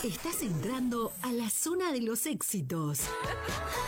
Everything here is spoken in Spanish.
Estás entrando a la zona de los éxitos.